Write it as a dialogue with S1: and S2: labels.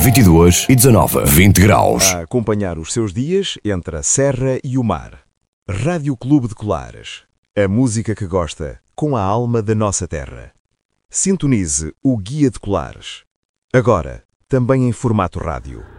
S1: 22 e 19, 20 graus.
S2: A acompanhar os seus dias entre a serra e o mar. Rádio Clube de Colares. A música que gosta, com a alma da nossa terra. Sintonize o Guia de Colares. Agora, também em formato rádio.